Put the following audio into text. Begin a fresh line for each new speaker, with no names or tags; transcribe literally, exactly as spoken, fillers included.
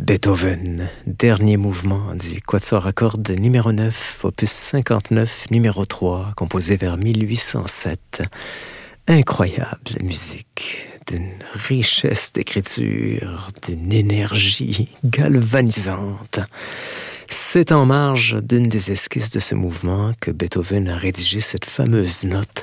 Beethoven, dernier mouvement du Quatuor à cordes numéro neuf, opus cinquante-neuf, numéro trois, composé vers mille huit cent sept. Incroyable musique, d'une richesse d'écriture, d'une énergie galvanisante. C'est en marge d'une des esquisses de ce mouvement que Beethoven a rédigé cette fameuse note